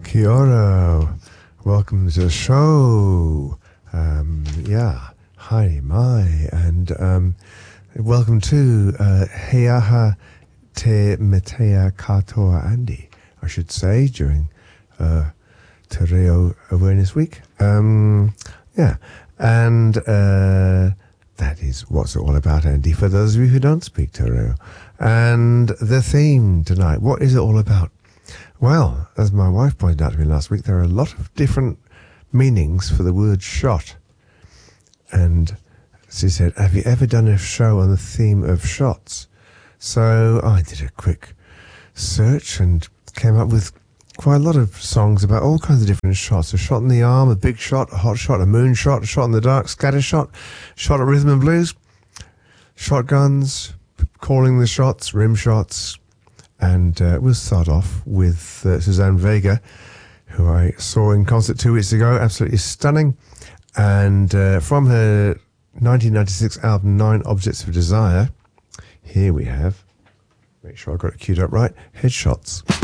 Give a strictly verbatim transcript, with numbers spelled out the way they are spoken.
Kia ora. Welcome to the show. Um, yeah, hi, mai, and um, welcome to uh, Heaha Te Metea Katoa Andy, I should say, during uh, Te Reo Awareness Week. Um, yeah, and uh, that is what's it all about, Andy, for those of you who don't speak Te Reo. And the theme tonight, what is it all about? Well, as my wife pointed out to me last week, there are a lot of different meanings for the word shot. And she said, have you ever done a show on the theme of shots? So I did a quick search and came up with quite a lot of songs about all kinds of different shots. A shot in the arm, a big shot, a hot shot, a moon shot, a shot in the dark, scatter shot, shot at rhythm and blues, shotguns, calling the shots, rim shots. And uh, we'll start off with uh, Suzanne Vega, who I saw in concert two weeks ago. Absolutely stunning. And uh, from her nineteen ninety-six album, Nine Objects of Desire, here we have, make sure I got it queued up right, Headshots.